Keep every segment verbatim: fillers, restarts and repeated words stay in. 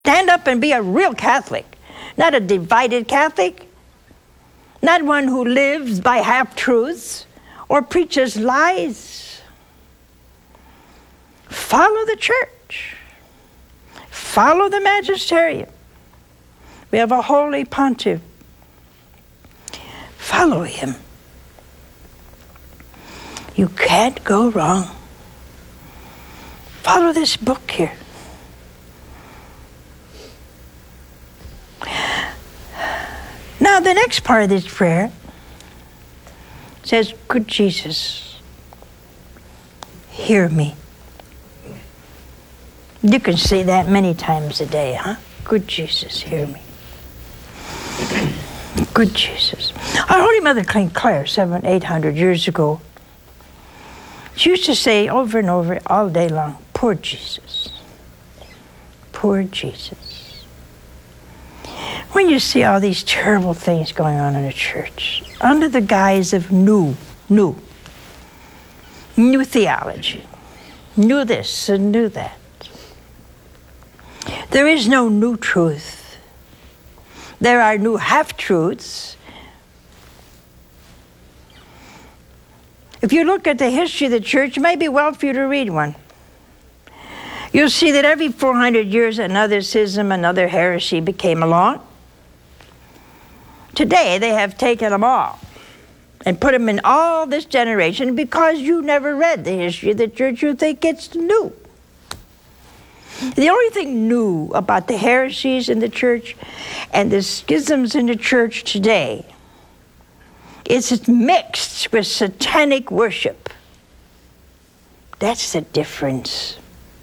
Stand up and be a real Catholic, not a divided Catholic, not one who lives by half-truths or preaches lies. Follow the church. Follow the magisterium. We have a holy pontiff. Follow him. You can't go wrong. Follow this book here. Now, the next part of this prayer says, "Good Jesus, hear me." You can say that many times a day, huh? Good Jesus, hear me. Good Jesus. Our Holy Mother Saint Clare, seven, eight hundred years ago, she used to say over and over all day long, "Poor Jesus, poor Jesus." When you see all these terrible things going on in the church, under the guise of new, new, new theology, new this and new that, there is no new truth. There are new half-truths. If you look at the history of the church, it may be well for you to read one. You'll see that every four hundred years another schism, another heresy became along. Today they have taken them all and put them in all this generation. Because you never read the history of the church, you think it's new. The only thing new about the heresies in the church and the schisms in the church today is it's mixed with satanic worship. That's the difference.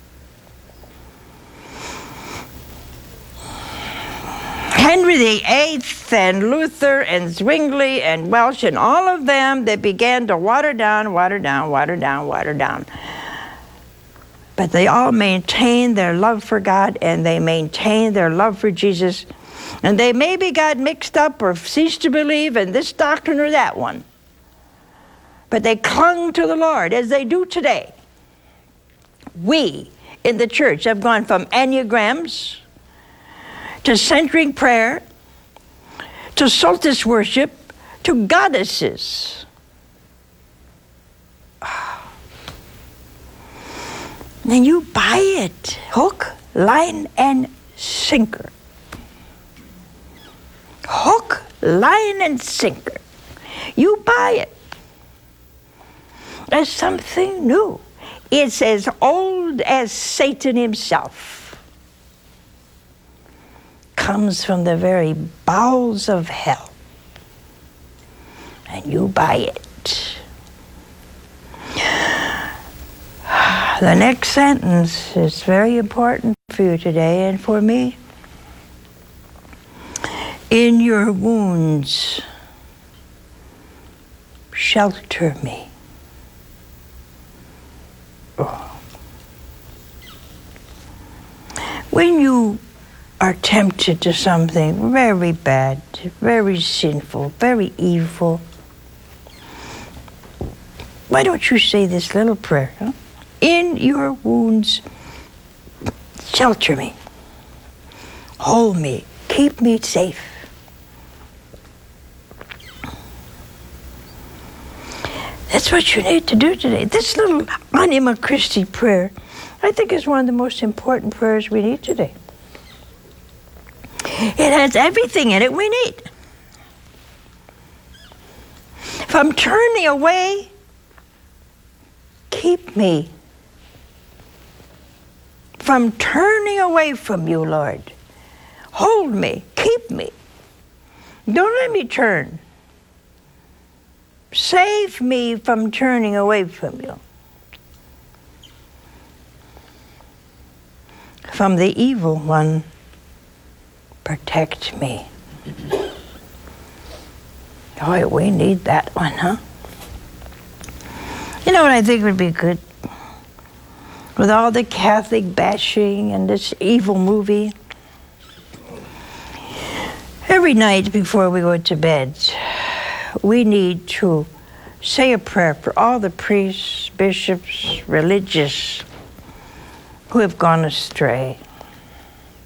Henry the Eighth and Luther and Zwingli and Welsh and all of them, they began to water down, water down, water down, water down. But they all maintained their love for God, and they maintained their love for Jesus. And they maybe got mixed up or ceased to believe in this doctrine or that one. But they clung to the Lord, as they do today. We in the church have gone from enneagrams to centering prayer, to solstice worship, to goddesses. And you buy it, hook, line, and sinker. Hook, line, and sinker. You buy it as something new. It's as old as Satan himself. Comes from the very bowels of hell. And you buy it. The next sentence is very important for you today and for me. In your wounds, shelter me. Oh. When you are tempted to something very bad, very sinful, very evil, why don't you say this little prayer? Huh? In your wounds, shelter me, hold me, keep me safe. That's what you need to do today. This little Anima Christi prayer, I think, is one of the most important prayers we need today. It has everything in it we need. From turning away, keep me. From turning away from you, Lord, hold me, keep me. Don't let me turn. Save me from turning away from you. From the evil one, protect me. Boy, we need that one, huh? You know what I think would be good? With all the Catholic bashing and this evil movie, every night before we go to bed, we need to say a prayer for all the priests, bishops, religious who have gone astray.